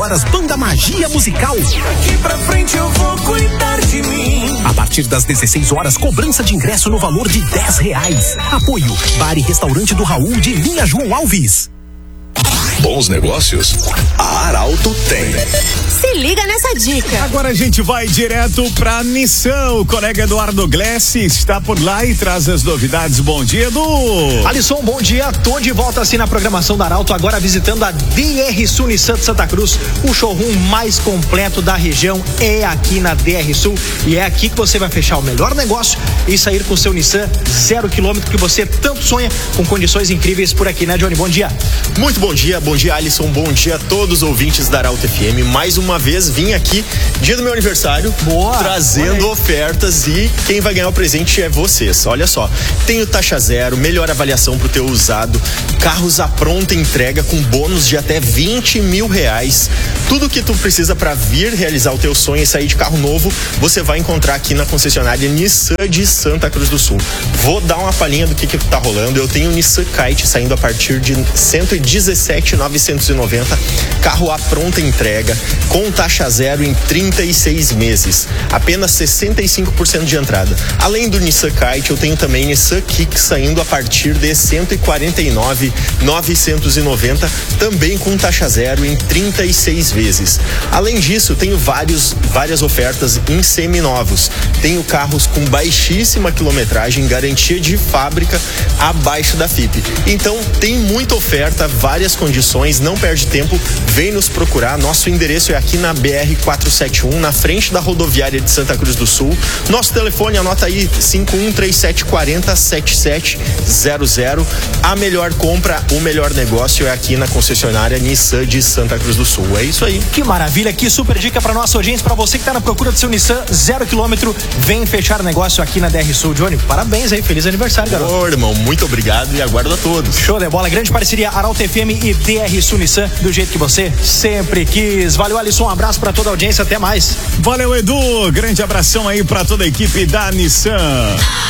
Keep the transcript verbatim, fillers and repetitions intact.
Horas Banda Magia Musical. Daqui pra frente eu vou cuidar de mim. A partir das dezesseis horas, cobrança de ingresso no valor de dez reais. Apoio, Bar e Restaurante do Raul de Linha João Alves. Bons negócios, a Arauto tem. Se liga nessa dica. Agora a gente vai direto pra Nissan. O colega Eduardo Glessi está por lá e traz as novidades. Bom dia, Edu. Alisson, bom dia. Tô de volta assim na programação da Arauto, agora visitando a D R Sul Nissan de Santa Cruz. O showroom mais completo da região é aqui na D R Sul. E é aqui que você vai fechar o melhor negócio e sair com o seu Nissan zero quilômetro que você tanto sonha, com condições incríveis por aqui, né, Johnny? Bom dia. Muito bom dia, bom dia, Alisson. Bom dia a todos os ouvintes da Arauto F M. Mais uma vez vim aqui, dia do meu aniversário, Boa, trazendo ofertas, e quem vai ganhar o presente é vocês. Olha só, tenho taxa zero, melhor avaliação pro teu usado, carros à pronta entrega com bônus de até vinte mil reais. Tudo que tu precisa para vir realizar o teu sonho e sair de carro novo, você vai encontrar aqui na concessionária Nissan de Santa Cruz do Sul. Vou dar uma palhinha do que que tá rolando. Eu tenho o Nissan Kite saindo a partir de cento e dezessete mil novecentos e noventa, carro à pronta entrega, com taxa zero em trinta e seis meses, apenas sessenta e cinco por cento de entrada. Além do Nissan Kite, eu tenho também Nissan Kicks saindo a partir de cento e quarenta e nove mil novecentos e noventa, também com taxa zero em trinta e seis vezes. Além disso, tenho vários, várias ofertas em seminovos. Tenho carros com baixíssima quilometragem, garantia de fábrica abaixo da F I P. Então, tem muita oferta, várias condições, não perde tempo, vem nos procurar. Nosso endereço é aqui na B R quatrocentos e setenta e um, na frente da rodoviária de Santa Cruz do Sul. Nosso telefone, anota aí, cinco um três sete quatro zero sete sete zero zero. A melhor compra, o melhor negócio é aqui na concessionária Nissan de Santa Cruz do Sul. É isso aí. Que maravilha, que super dica pra nossa audiência, pra você que tá na procura do seu Nissan zero quilômetro, vem fechar negócio aqui na D R Sul. Johnny, parabéns aí, feliz aniversário, garoto. Ô, irmão, muito obrigado e aguardo a todos. Show de bola, grande parceria Arauto F M e D R Sul Nissan, do jeito que você sempre quis. Valeu, Alisson, um abraço pra toda a audiência, até mais. Valeu, Edu. Grande abração aí pra toda a equipe da Nissan.